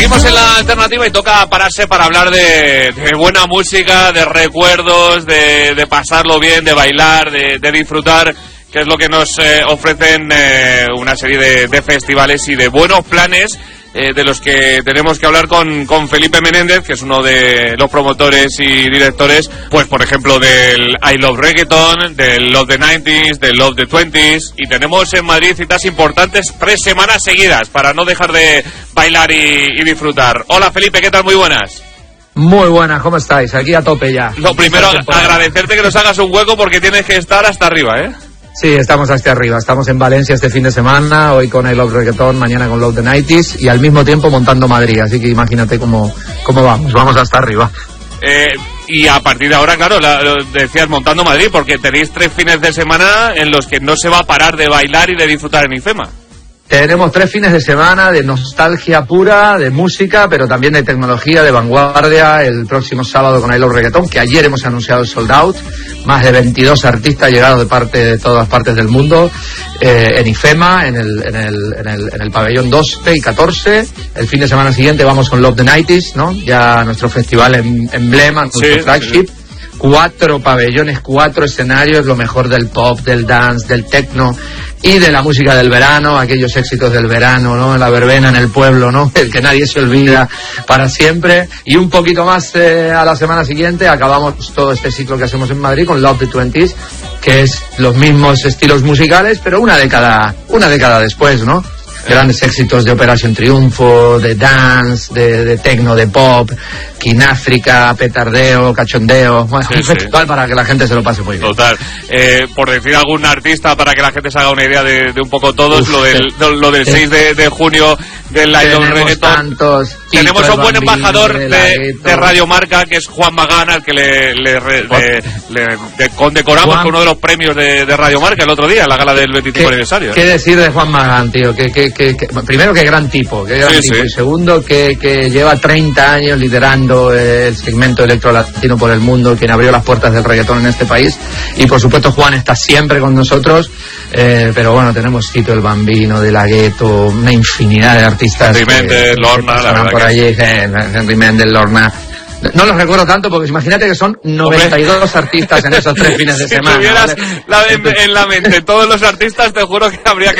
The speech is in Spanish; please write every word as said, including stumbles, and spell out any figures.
Seguimos en la alternativa y toca pararse para hablar de, de buena música, de recuerdos, de, de pasarlo bien, de bailar, de, de disfrutar, que es lo que nos eh, ofrecen eh, una serie de, de festivales y de buenos planes eh, de los que tenemos que hablar con, con Felipe Menéndez, que es uno de los promotores y directores, pues por ejemplo del I Love Reggaeton, del Love the nineties, del Love the twenties, y tenemos en Madrid citas importantes tres semanas seguidas para no dejar de bailar y, y disfrutar. Hola Felipe, ¿qué tal? Muy buenas. Muy buenas, ¿cómo estáis? Aquí a tope ya. Lo primero, agradecerte que nos hagas un hueco porque tienes que estar hasta arriba, ¿eh? Sí, estamos hasta arriba. Estamos en Valencia este fin de semana, hoy con I Love Reggaeton, mañana con Love the nineties y al mismo tiempo montando Madrid. Así que imagínate cómo, cómo vamos, vamos hasta arriba. Eh, y a partir de ahora, claro, la, lo decías montando Madrid, porque tenéis tres fines de semana en los que no se va a parar de bailar y de disfrutar en IFEMA. Tenemos tres fines de semana de nostalgia pura, de música, pero también de tecnología, de vanguardia. El próximo sábado con I Love Reggaeton, que ayer hemos anunciado el sold out. Más de veintidós artistas llegados de parte de todas partes del mundo. Eh, en IFEMA, en el, en, el, en, el, en el pabellón doce y catorce. El fin de semana siguiente vamos con Love the nineties, ¿no? Ya nuestro festival em, emblema, nuestro sí, flagship. Sí. Cuatro pabellones, cuatro escenarios, lo mejor del pop, del dance, del techno y de la música del verano, aquellos éxitos del verano, ¿no? La verbena en el pueblo, ¿no? El que nadie se olvida para siempre. Y un poquito más eh, a la semana siguiente acabamos todo este ciclo que hacemos en Madrid con Love the twenties, que es los mismos estilos musicales, pero una década, una década después, ¿no? Grandes éxitos de Operación Triunfo, de dance, de, de techno, de pop, quináfrica, petardeo, cachondeo. Bueno, sí, un festival sí. Para que la gente se lo pase muy bien. Total. Eh, por decir algún artista, para que la gente se haga una idea de, de un poco todos, Uf, lo del, de, lo del seis de, de junio del I Love Reggaeton. Tantos, tenemos a un buen embajador de, de, de Radio Marca, que es Juan Magán, al que le, le, le, le, le, le condecoramos Juan, con uno de los premios de, de Radio Marca el otro día, en la gala del veinticinco aniversario. ¿Qué decir de Juan Magán, tío? Que, que, que, que, primero, que gran tipo, que gran sí, tipo. Sí. Y segundo, que, que lleva treinta años liderando el segmento electrolatino por el mundo, quien abrió las puertas del reggaetón en este país. Y por supuesto, Juan está siempre con nosotros. Eh, pero bueno, tenemos Tito el Bambino, De La Ghetto, una infinidad de artistas. Henry Méndez, Lorna, la verdad por que... allí, eh, Henry Méndez, Lorna. No los recuerdo tanto porque imagínate que son noventa y dos Hombre. Artistas en esos tres fines de si semana. Si tuvieras ¿vale? la, en, en la mente todos los artistas, te juro que habría que